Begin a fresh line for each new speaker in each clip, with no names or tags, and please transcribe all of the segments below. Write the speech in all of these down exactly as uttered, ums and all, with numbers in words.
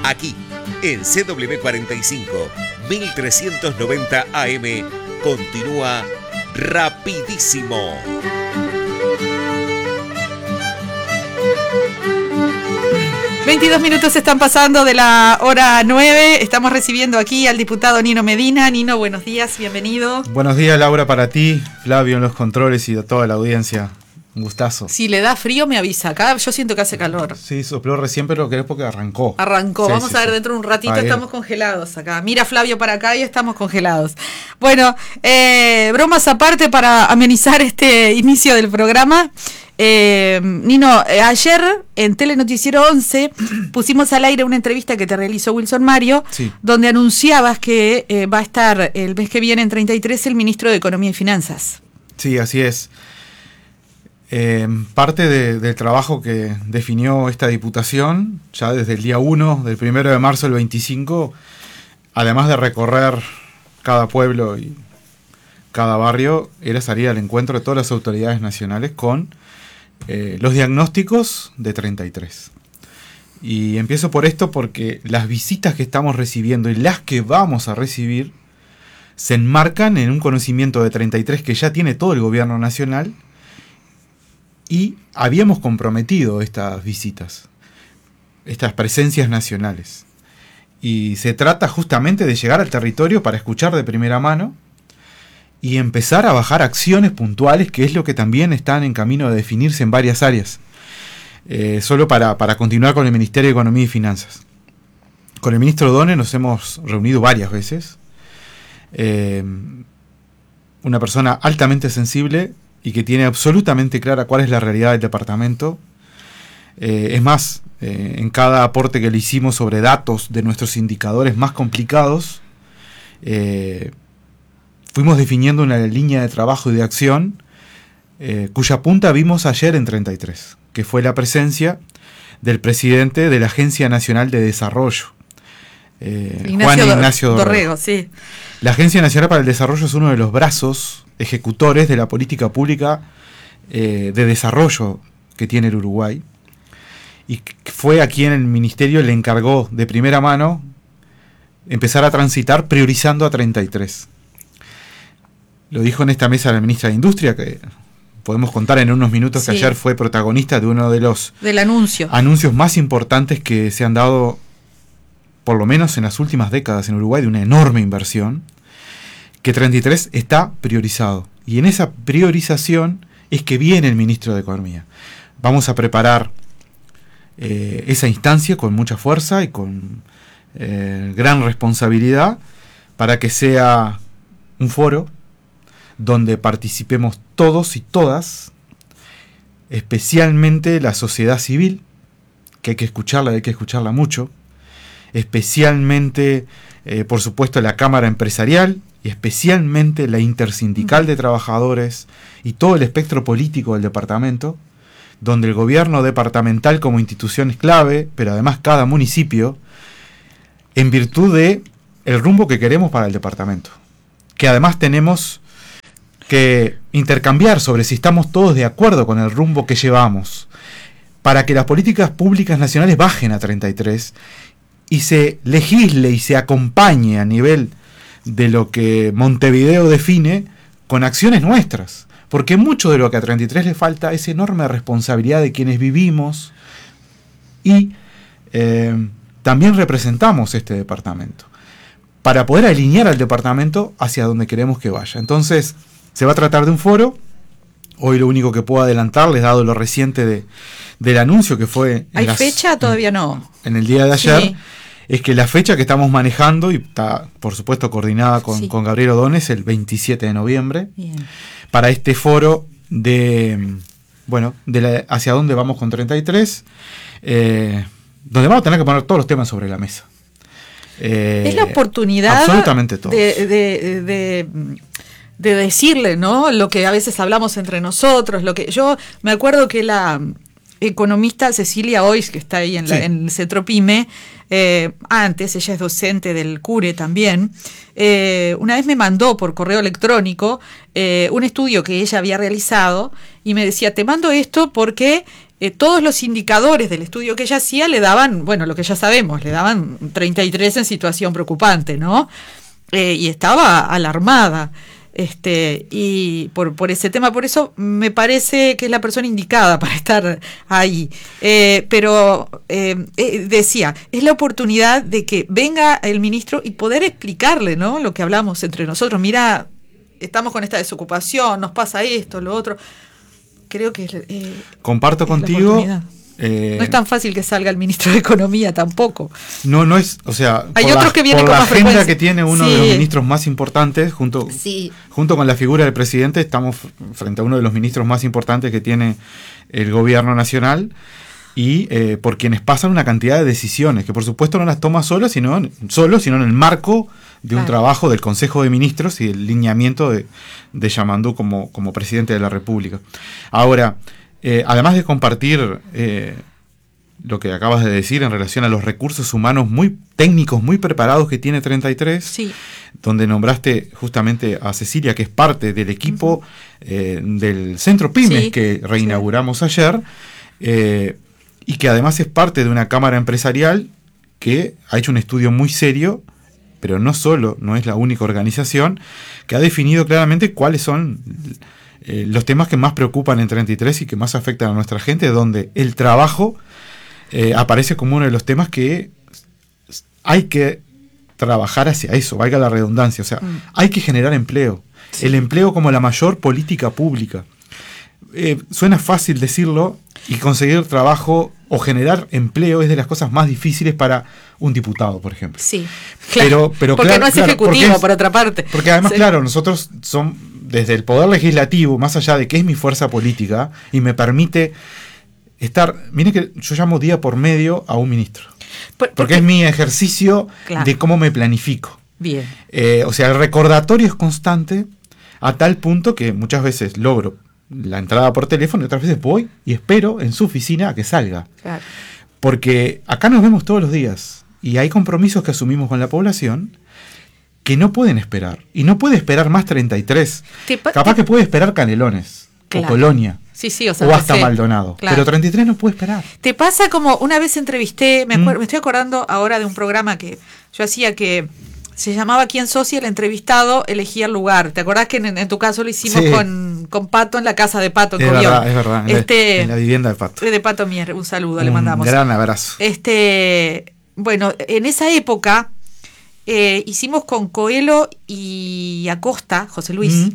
Aquí, en C W cuarenta y cinco, mil trescientos noventa A M, continúa Rapidísimo.
veintidós minutos están pasando de la hora nueve. Estamos recibiendo aquí al diputado Nino Medina. Nino, buenos días, bienvenido.
Buenos días, Laura, para ti, Flavio en los controles y a toda la audiencia. Un gustazo.
Si le da frío, me avisa. Acá yo siento que hace calor.
Sí, sopló recién, pero creo porque arrancó.
Arrancó.
Sí,
Vamos
sí,
a ver
sí.
dentro de un ratito.
Ahí.
Estamos congelados acá. Mira, Flavio, para acá y estamos congelados. Bueno, eh, bromas aparte para amenizar este inicio del programa. Eh, Nino, eh, ayer en Telenoticiero once pusimos al aire una entrevista que te realizó Wilson Mario,
Sí.
donde anunciabas que eh, va a estar el mes que viene en treinta y tres el ministro de Economía y Finanzas.
Sí, así es. Eh, parte de, del trabajo que definió esta diputación, ya desde el día uno, del primero de marzo al veinticinco, además de recorrer cada pueblo y cada barrio, era salir al encuentro de todas las autoridades nacionales con eh, los diagnósticos de treinta y tres. Y empiezo por esto porque las visitas que estamos recibiendo y las que vamos a recibir se enmarcan en un conocimiento de treinta y tres que ya tiene todo el gobierno nacional. Y habíamos comprometido estas visitas, estas presencias nacionales. Y se trata justamente de llegar al territorio para escuchar de primera mano y empezar a bajar acciones puntuales, que es lo que también están en camino de definirse en varias áreas. Eh, solo para, para continuar con el Ministerio de Economía y Finanzas. Con el ministro Done nos hemos reunido varias veces. Eh, una persona altamente sensible y que tiene absolutamente clara cuál es la realidad del departamento. Eh, es más, eh, en cada aporte que le hicimos sobre datos de nuestros indicadores más complicados, eh, fuimos definiendo una línea de trabajo y de acción eh, cuya punta vimos ayer en treinta y tres, que fue la presencia del presidente de la Agencia Nacional de Desarrollo, eh,
Ignacio
Juan Ignacio Dorrego.
Dorrego, sí.
La Agencia Nacional para el Desarrollo es uno de los brazos ejecutores de la política pública eh, de desarrollo que tiene el Uruguay, y fue a quien el ministerio le encargó de primera mano empezar a transitar priorizando a treinta y tres. Lo dijo en esta mesa la ministra de Industria, que podemos contar en unos minutos,
Sí.
que ayer fue protagonista de uno de los
Del anuncio.
anuncios más importantes que se han dado, por lo menos en las últimas décadas en Uruguay, de una enorme inversión, que treinta y tres está priorizado. Y en esa priorización es que viene el ministro de Economía. Vamos a preparar eh, esa instancia con mucha fuerza y con eh, gran responsabilidad para que sea un foro donde participemos todos y todas, especialmente la sociedad civil, que hay que escucharla, hay que escucharla mucho, especialmente, eh, por supuesto, la Cámara Empresarial y especialmente la Intersindical de Trabajadores y todo el espectro político del departamento, donde el gobierno departamental como institución es clave, pero además cada municipio, en virtud de el rumbo que queremos para el departamento, que además tenemos que intercambiar sobre si estamos todos de acuerdo con el rumbo que llevamos, para que las políticas públicas nacionales bajen a treinta y tres y se legisle y se acompañe a nivel de lo que Montevideo define con acciones nuestras, porque mucho de lo que a treinta y tres le falta es enorme responsabilidad de quienes vivimos y eh, también representamos este departamento, para poder alinear al departamento hacia donde queremos que vaya. Entonces, se va a tratar de un foro. Hoy lo único que puedo adelantarles, dado lo reciente de, del anuncio que fue...
¿Hay
las,
fecha? Todavía no.
En el día de ayer,
Sí.
es que la fecha que estamos manejando, y está por supuesto coordinada con,
Sí.
con Gabriel O'Donnell, es el veintisiete de noviembre,
Bien.
para este foro de, bueno, de la, hacia dónde vamos con treinta y tres, eh, donde vamos a tener que poner todos los temas sobre la mesa. Eh,
Es la oportunidad
absolutamente todos.
de, de, de, de decirle, ¿no? Lo que a veces hablamos entre nosotros, lo que yo me acuerdo que la economista Cecilia Ois, que está ahí en, la,
Sí.
en el Centro Pyme, eh, antes, ella es docente del CURE también, eh, una vez me mandó por correo electrónico eh, un estudio que ella había realizado y me decía, te mando esto porque eh, todos los indicadores del estudio que ella hacía le daban, bueno, lo que ya sabemos, le daban treinta y tres en situación preocupante, ¿no? Eh, y estaba alarmada. Este, y por, por ese tema, por eso me parece que es la persona indicada para estar ahí. Eh, pero eh, eh, decía, es la oportunidad de que venga el ministro y poder explicarle, ¿no? Lo que hablamos entre nosotros. Mira, estamos con esta desocupación, nos pasa esto, lo otro. Creo que eh,
comparto
es
contigo.
Eh, no es tan fácil que salga el ministro de Economía tampoco.
No, no es, o sea,
hay
por
otros
la,
que vienen
por
con
la
más
agenda
frecuencia.
Que tiene uno
Sí.
de los ministros más importantes, junto,
sí.
junto con la figura del presidente, estamos frente a uno de los ministros más importantes que tiene el gobierno nacional y eh, por quienes pasan una cantidad de decisiones, que por supuesto no las toma solo, sino, solo, sino en el marco de un
claro.
trabajo del Consejo de Ministros y el lineamiento de, de Yamandú como, como presidente de la República. Ahora, eh, además de compartir eh, lo que acabas de decir en relación a los recursos humanos muy técnicos, muy preparados que tiene treinta y tres,
sí.
donde nombraste justamente a Cecilia, que es parte del equipo uh-huh. eh, del Centro Pymes sí, que reinauguramos sí. ayer, eh, y que además es parte de una cámara empresarial que ha hecho un estudio muy serio, pero no solo, no es la única organización, que ha definido claramente cuáles son eh, los temas que más preocupan en treinta y tres y que más afectan a nuestra gente, donde el trabajo Eh, aparece como uno de los temas que hay que trabajar hacia eso, valga la redundancia, o sea, mm. hay que generar empleo, sí. el empleo como la mayor política pública. Eh, suena fácil decirlo, y conseguir trabajo o generar empleo es de las cosas más difíciles para un diputado, por ejemplo.
Sí, claro,
pero, pero
porque
claro,
no es
claro,
ejecutivo,
es,
por otra parte.
Porque además,
sí.
claro, nosotros son desde el poder legislativo, más allá de que es mi fuerza política, y me permite estar, mire que yo llamo día por medio a un ministro, por, porque, porque es mi ejercicio claro. de cómo me planifico.
Bien.
Eh, o sea, el recordatorio es constante a tal punto que muchas veces logro la entrada por teléfono y otras veces voy y espero en su oficina a que salga. Claro. Porque acá nos vemos todos los días y hay compromisos que asumimos con la población que no pueden esperar. Y no puede esperar más treinta y tres. Te, Capaz te, que puede esperar Canelones claro. o Colonia.
Sí, sí, o, sea,
o hasta
sé.
Maldonado. Claro. Pero treinta y tres no puede esperar.
Te pasa como una vez entrevisté, me, acuerdo, mm. me estoy acordando ahora de un programa que yo hacía que se llamaba ¿Quién sos? Y el entrevistado elegía el lugar. ¿Te acordás que en, en tu caso lo hicimos sí. con, con Pato en la casa de Pato? En
es
Cobión?
verdad, es verdad. En, este, la, en la vivienda de Pato.
De Pato Mier, un saludo, un le mandamos.
Un gran abrazo.
Este, bueno, en esa época eh, hicimos con Coelho y Acosta, José Luis, mm.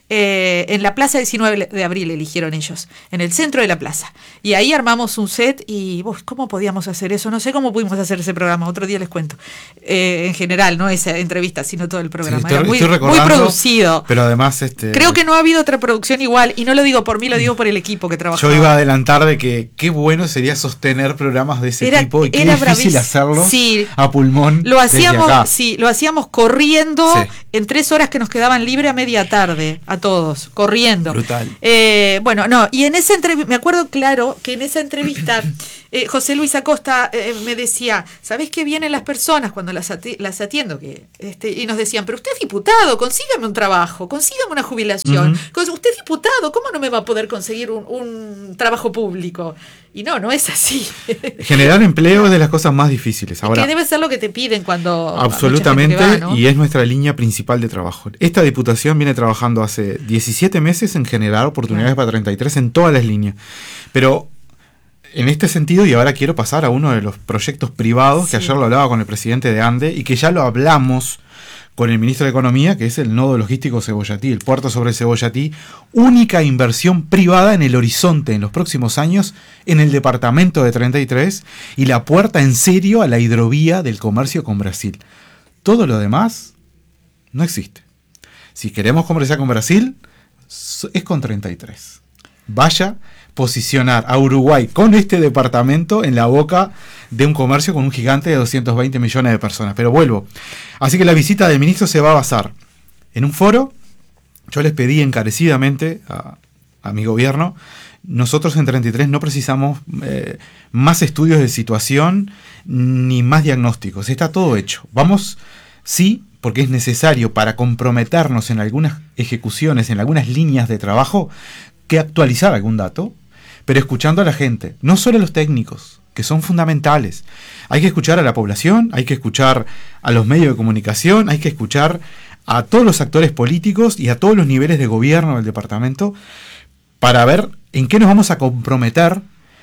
Eh, en la plaza diecinueve de abril eligieron ellos, en el centro de la plaza. Y ahí armamos un set y, uf, ¿cómo podíamos hacer eso? No sé cómo pudimos hacer ese programa, otro día les cuento. Eh, en general, no esa entrevista, sino todo el programa. Sí,
estoy,
Era muy, muy producido.
Pero además... este
Creo que no ha habido otra producción igual, y no lo digo por mí, lo digo por el equipo que trabajaba.
Yo iba a adelantar de que qué bueno sería sostener programas de ese
era,
tipo y qué
era
difícil
bravísimo.
hacerlos
sí.
a pulmón.
Lo hacíamos, sí, lo hacíamos corriendo sí. en tres horas que nos quedaban libre a media tarde, a todos, corriendo.
Brutal.
Eh, bueno, no, y en esa entrevista, me acuerdo claro que en esa entrevista eh, José Luis Acosta eh, me decía, ¿sabés qué vienen las personas cuando las, ati- las atiendo? Que, este, y nos decían, pero usted es diputado, consígame un trabajo, consígame una jubilación. Uh-huh. Usted es diputado, ¿cómo no me va a poder conseguir un, un trabajo público? Y no, no es así.
Generar empleo es de las cosas más difíciles. Ahora,
que debe ser lo que te piden cuando...
Absolutamente,
va, ¿no?
Y es nuestra línea principal de trabajo. Esta diputación viene trabajando hace diecisiete meses en generar oportunidades claro. para treinta y tres en todas las líneas. Pero en este sentido, y ahora quiero pasar a uno de los proyectos privados, sí. que ayer lo hablaba con el presidente de ANDE, y que ya lo hablamos con el ministro de Economía, que es el nodo logístico Cebollatí, el puerto sobre Cebollatí, única inversión privada en el horizonte en los próximos años en el departamento de treinta y tres, y la puerta en serio a la hidrovía del comercio con Brasil. Todo lo demás no existe. Si queremos comerciar con Brasil, es con treinta y tres. Vaya posicionar a Uruguay con este departamento en la boca de un comercio con un gigante de doscientos veinte millones de personas. Pero vuelvo. Así que la visita del ministro se va a basar en un foro. Yo les pedí encarecidamente a, a mi gobierno, nosotros en treinta y tres no precisamos eh, más estudios de situación ni más diagnósticos. Está todo hecho. Vamos, sí, porque es necesario para comprometernos en algunas ejecuciones, en algunas líneas de trabajo, que actualizar algún dato, pero escuchando a la gente, no solo a los técnicos, que son fundamentales. Hay que escuchar a la población, hay que escuchar a los medios de comunicación, hay que escuchar a todos los actores políticos y a todos los niveles de gobierno del departamento para ver en qué nos vamos a comprometer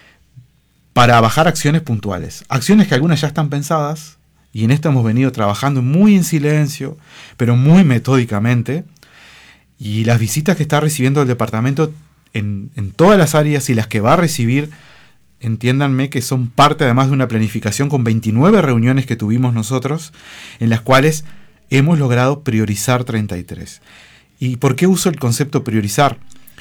para bajar acciones puntuales. Acciones que algunas ya están pensadas, y en esto hemos venido trabajando muy en silencio, pero muy metódicamente, y las visitas que está recibiendo el departamento en, en todas las áreas y las que va a recibir, entiéndanme que son parte además de una planificación con veintinueve reuniones que tuvimos nosotros, en las cuales hemos logrado priorizar treinta y tres. ¿Y por qué uso el concepto priorizar?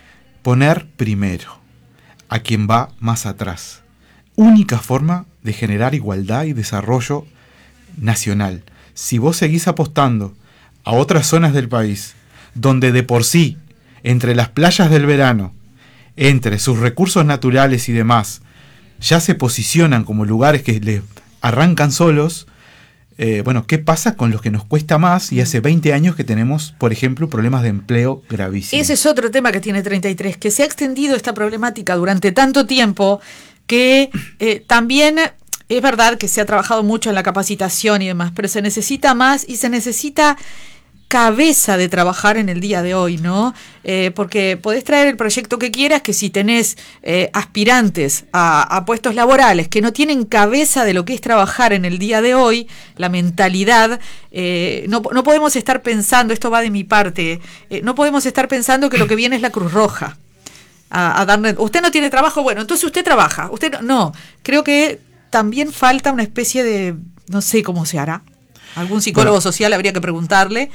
Poner primero a quien va más atrás. Única forma de generar igualdad y desarrollo nacional. Si vos seguís apostando a otras zonas del país, donde de por sí, entre las playas del verano, entre sus recursos naturales y demás, ya se posicionan como lugares que le arrancan solos, eh, bueno, ¿qué pasa con los que nos cuesta más? Y hace veinte años que tenemos, por ejemplo, problemas de empleo gravísimos.
Ese es otro tema que tiene treinta y tres, que se ha extendido esta problemática durante tanto tiempo que eh, también es verdad que se ha trabajado mucho en la capacitación y demás, pero se necesita más y se necesita cabeza de trabajar en el día de hoy, ¿no? Eh, porque podés traer el proyecto que quieras, que si tenés eh, aspirantes a, a puestos laborales que no tienen cabeza de lo que es trabajar en el día de hoy, la mentalidad, eh, no, no podemos estar pensando, esto va de mi parte, eh, no podemos estar pensando que lo que viene es la Cruz Roja. A, a darle, usted no tiene trabajo, bueno, entonces usted trabaja. Usted no, no, creo que también falta una especie de, no sé cómo se hará, algún psicólogo bueno. social habría que preguntarle,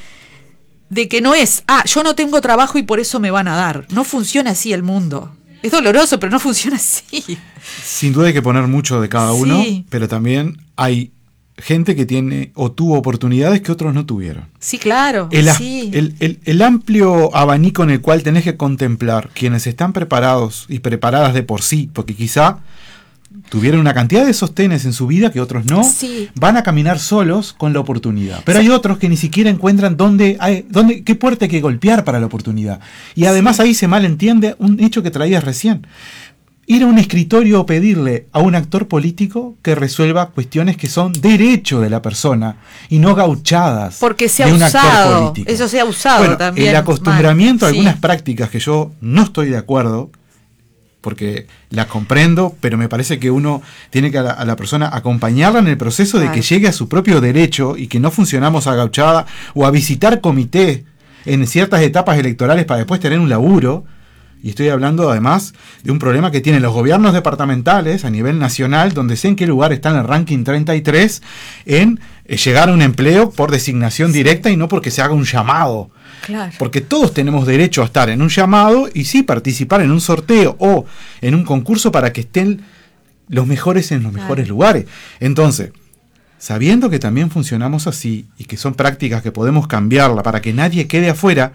de que no es, ah, yo no tengo trabajo y por eso me van a dar. No funciona así el mundo. Es doloroso, pero no funciona así.
Sin duda hay que poner mucho de cada uno, sí. Pero también hay gente que tiene o tuvo oportunidades que otros no tuvieron.
Sí, claro.
El,
sí.
el, el, el amplio abanico en el cual tenés que contemplar quienes están preparados y preparadas de por sí, porque quizá tuvieron una cantidad de sostenes en su vida que otros no,
sí.
van a caminar solos con la oportunidad. Pero sí. hay otros que ni siquiera encuentran dónde, hay, dónde, qué puerta hay que golpear para la oportunidad. Y además sí. ahí se malentiende un hecho que traías recién. Ir a un escritorio o pedirle a un actor político que resuelva cuestiones que son derecho de la persona y no gauchadas
porque se ha
de un
usado,
actor político.
Eso se ha usado
bueno,
también.
El acostumbramiento
mal.
a algunas
sí.
prácticas que yo no estoy de acuerdo, porque las comprendo, pero me parece que uno tiene que a la, a la persona acompañarla en el proceso de claro. que llegue a su propio derecho y que no funcionamos a gauchada o a visitar comité en ciertas etapas electorales para después tener un laburo. Y estoy hablando además de un problema que tienen los gobiernos departamentales a nivel nacional, donde sé en qué lugar está en el ranking treinta y tres en eh, llegar a un empleo por designación sí. directa y no porque se haga un llamado.
Claro.
Porque todos tenemos derecho a estar en un llamado y sí participar en un sorteo o en un concurso para que estén los mejores en los claro. mejores lugares. Entonces, sabiendo que también funcionamos así y que son prácticas que podemos cambiarla para que nadie quede afuera,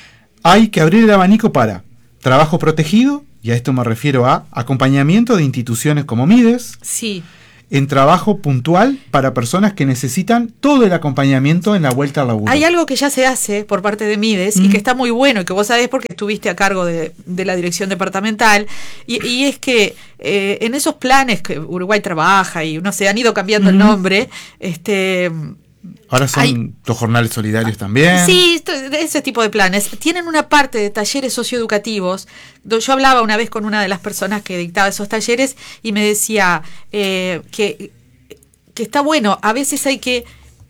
hay que abrir el abanico para trabajo protegido, y a esto me refiero a acompañamiento de instituciones como Mides,
sí.
en trabajo puntual para personas que necesitan todo el acompañamiento en la vuelta al laburo.
Hay algo que ya se hace por parte de Mides mm. y que está muy bueno y que vos sabés porque estuviste a cargo de, de la dirección departamental y, y es que eh, en esos planes que Uruguay trabaja y no sé, han ido cambiando mm. el nombre, este...
Ahora son Hay, los jornales solidarios también.
Sí, esto, ese tipo de planes. Tienen una parte de talleres socioeducativos. Yo hablaba una vez con una de las personas que dictaba esos talleres y me decía eh, que, que está bueno. A veces hay que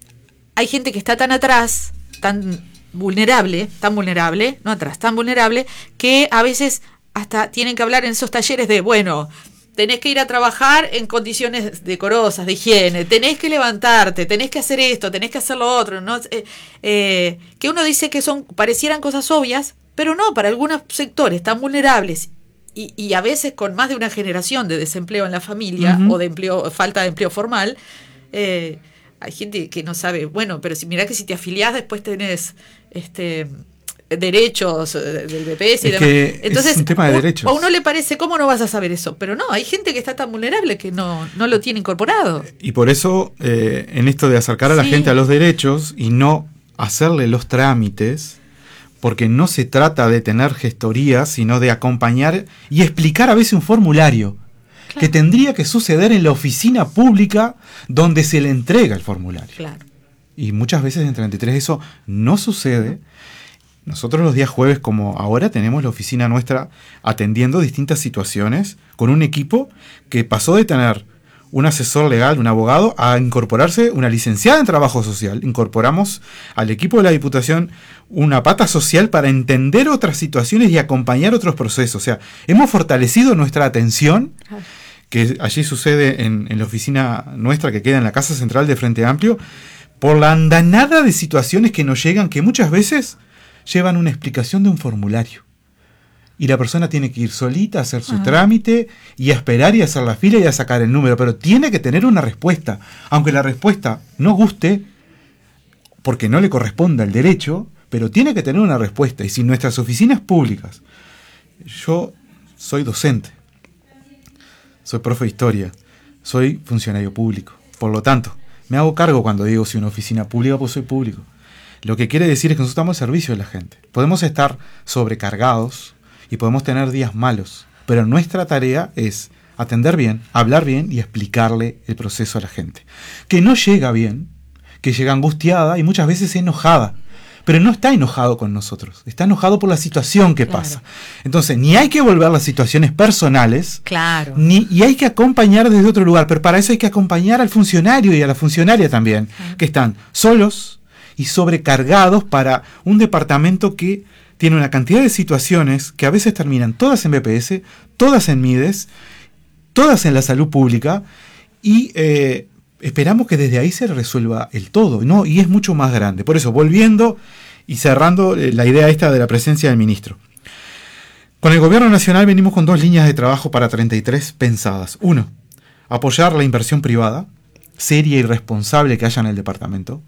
hay gente que está tan atrás, tan vulnerable, tan vulnerable, no atrás, tan vulnerable, que a veces hasta tienen que hablar en esos talleres de, bueno, tenés que ir a trabajar en condiciones decorosas, de higiene, tenés que levantarte, tenés que hacer esto, tenés que hacer lo otro, ¿no? Eh, eh, que uno dice que son parecieran cosas obvias, pero no, para algunos sectores tan vulnerables y, y a veces con más de una generación de desempleo en la familia uh-huh. o de empleo, falta de empleo formal, eh, hay gente que no sabe, bueno, pero si mirá que si te afiliás después tenés este derechos del B P S y
es
demás.
Que
entonces
es un tema de derechos.
A uno le parece, ¿cómo no vas a saber eso? Pero no, hay gente que está tan vulnerable que no, no lo tiene incorporado.
Y por eso, eh, en esto de acercar a la sí. gente a los derechos y no hacerle los trámites, porque no se trata de tener gestorías, sino de acompañar y explicar a veces un formulario, claro, que tendría que suceder en la oficina pública donde se le entrega el formulario.
Claro.
Y muchas veces en treinta y tres eso no sucede. Nosotros los días jueves, como ahora, tenemos la oficina nuestra atendiendo distintas situaciones con un equipo que pasó de tener un asesor legal, un abogado, a incorporarse una licenciada en trabajo social. Incorporamos al equipo de la Diputación una pata social para entender otras situaciones y acompañar otros procesos. O sea, hemos fortalecido nuestra atención, que allí sucede en, en la oficina nuestra que queda en la Casa Central de Frente Amplio, por la andanada de situaciones que nos llegan, que muchas veces llevan una explicación de un formulario. Y la persona tiene que ir solita a hacer su Ajá. trámite y a esperar y a hacer la fila y a sacar el número, pero tiene que tener una respuesta. Aunque la respuesta no guste, porque no le corresponda el derecho, pero tiene que tener una respuesta. Y si nuestras oficinas públicas, yo soy docente, soy profe de historia, soy funcionario público, por lo tanto, me hago cargo cuando digo si una oficina pública, pues soy público. Lo que quiere decir es que nosotros estamos al servicio de la gente. Podemos estar sobrecargados y podemos tener días malos, pero nuestra tarea es atender bien, hablar bien y explicarle el proceso a la gente. Que no llega bien, que llega angustiada y muchas veces enojada, pero no está enojado con nosotros, está enojado por la situación que claro. pasa. Entonces, ni hay que volver las situaciones personales,
claro.
ni, y hay que acompañar desde otro lugar, pero para eso hay que acompañar al funcionario y a la funcionaria también, claro. que están solos y sobrecargados para un departamento que tiene una cantidad de situaciones que a veces terminan todas en B P S, todas en Mides, todas en la salud pública, y eh, esperamos que desde ahí se resuelva el todo, ¿no? Y es mucho más grande. Por eso, volviendo y cerrando eh, la idea esta de la presencia del ministro. Con el gobierno nacional venimos con dos líneas de trabajo para treinta y tres pensadas. Uno, apoyar la inversión privada, seria y responsable que haya en el departamento,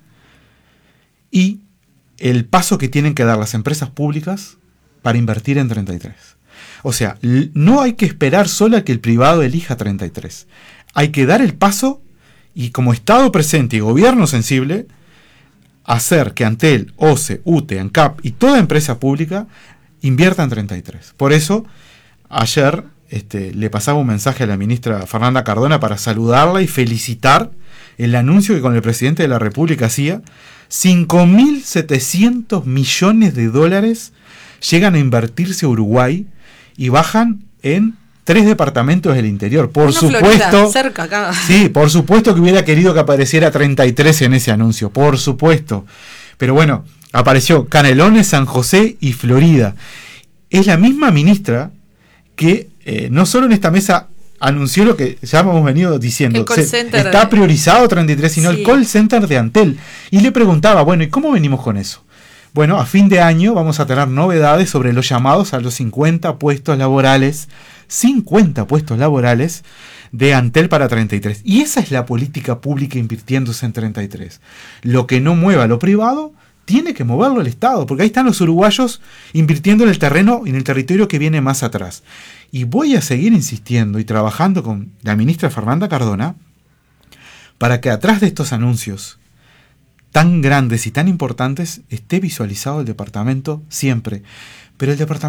y el paso que tienen que dar las empresas públicas para invertir en treinta y tres. O sea, no hay que esperar solo a que el privado elija treinta y tres. Hay que dar el paso y como Estado presente y gobierno sensible, hacer que Antel, O C E, U T E, ANCAP y toda empresa pública invierta en treinta y tres. Por eso, ayer este, le pasaba un mensaje a la ministra Fernanda Cardona para saludarla y felicitar el anuncio que con el presidente de la República hacía. cinco mil setecientos millones de dólares llegan a invertirse a Uruguay y bajan en tres departamentos del interior. Por
Una
supuesto,
Florida, cerca acá.
Sí, por supuesto que hubiera querido que apareciera treinta y tres en ese anuncio, por supuesto. Pero bueno, apareció Canelones, San José y Florida. Es la misma ministra que eh, no solo en esta mesa anunció lo que ya hemos venido diciendo,
el call center
está
de...
priorizado treinta y tres, sino sí. el call center de Antel. Y le preguntaba, bueno, ¿y cómo venimos con eso? Bueno, a fin de año vamos a tener novedades sobre los llamados a los cincuenta puestos laborales, cincuenta puestos laborales de Antel para treinta y tres. Y esa es la política pública invirtiéndose en treinta y tres. Lo que no mueva lo privado, tiene que moverlo el Estado, porque ahí están los uruguayos invirtiendo en el terreno y en el territorio que viene más atrás. Y voy a seguir insistiendo y trabajando con la ministra Fernanda Cardona para que atrás de estos anuncios tan grandes y tan importantes esté visualizado el departamento siempre. Pero el departamento